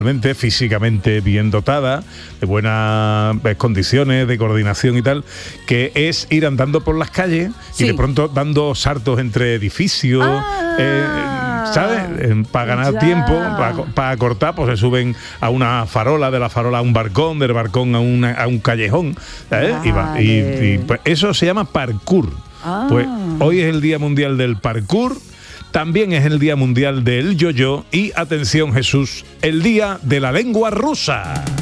físicamente bien dotada, de buenas condiciones de coordinación y tal, que es ir andando por las calles y de pronto dando saltos entre edificios, ¿sabes? Para ganar tiempo, para cortar, pues se suben a una farola, de la farola a un barcón, del barcón a un callejón, ¿sabes? Y pues eso se llama parkour. Pues hoy es el Día Mundial del Parkour. También es el Día Mundial del Yo-Yo y, atención Jesús, el Día de la Lengua Rusa.